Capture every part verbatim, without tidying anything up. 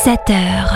sept heures.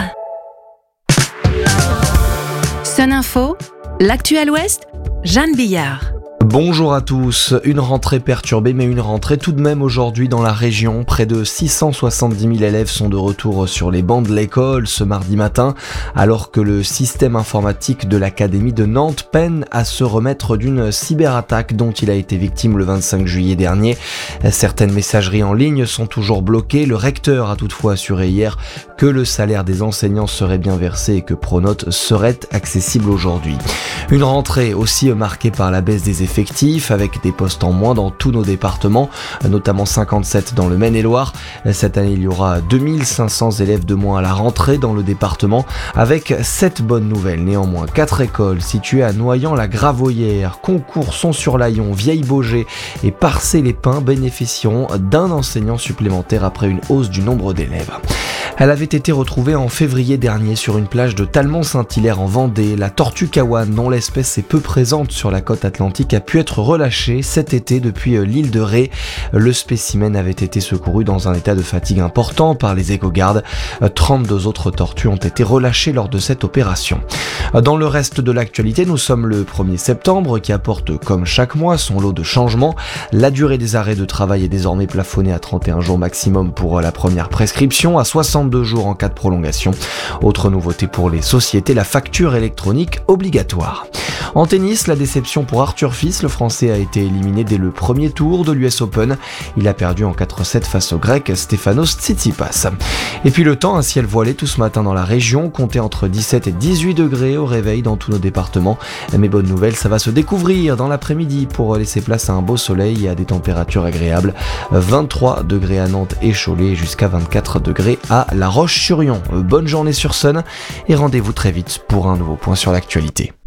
Sun Info, l'actu à l'Ouest, Jeanne Billard. Bonjour à tous, une rentrée perturbée mais une rentrée tout de même aujourd'hui dans la région. Près de six cent soixante-dix mille élèves sont de retour sur les bancs de l'école ce mardi matin, alors que le système informatique de l'Académie de Nantes peine à se remettre d'une cyberattaque dont il a été victime le vingt-cinq juillet dernier. Certaines messageries en ligne sont toujours bloquées. Le recteur a toutefois assuré hier que le salaire des enseignants serait bien versé et que Pronote serait accessible aujourd'hui. Une rentrée aussi marquée par la baisse des effectifs, avec des postes en moins dans tous nos départements, notamment cinquante-sept dans le Maine-et-Loire. Cette année, il y aura deux mille cinq cents élèves de moins à la rentrée dans le département, avec sept bonnes nouvelles. Néanmoins, quatre écoles situées à Noyant-la-Gravoyère, Concours, Son-sur-Layon, Vieille-Baugé et Parcé-les-Pins bénéficieront d'un enseignant supplémentaire après une hausse du nombre d'élèves. Elle avait été retrouvée en février dernier sur une plage de Talmont-Saint-Hilaire en Vendée. La tortue kawan, dont l'espèce est peu présente sur la côte atlantique, a pu être relâchée cet été depuis l'île de Ré. Le spécimen avait été secouru dans un état de fatigue important par les éco-gardes. trente-deux autres tortues ont été relâchées lors de cette opération. Dans le reste de l'actualité, nous sommes le premier septembre qui apporte, comme chaque mois, son lot de changements. La durée des arrêts de travail est désormais plafonnée à trente et un jours maximum pour la première prescription, à soixante-deux jours en cas de prolongation. Autre nouveauté pour les sociétés, la facture électronique obligatoire. En tennis, la déception pour Arthur Fils, le Français a été éliminé dès le premier tour de l'U S Open. Il a perdu en quatre sept face au Grec Stefanos Tsitsipas. Et puis le temps, un ciel voilé tout ce matin dans la région, comptez entre dix-sept et dix-huit degrés au réveil dans tous nos départements. Mais bonne nouvelle, ça va se découvrir dans l'après-midi pour laisser place à un beau soleil et à des températures agréables. vingt-trois degrés à Nantes et Cholet, jusqu'à vingt-quatre degrés à La Roche-sur-Yon. Bonne journée sur Sun et rendez-vous très vite pour un nouveau point sur l'actualité.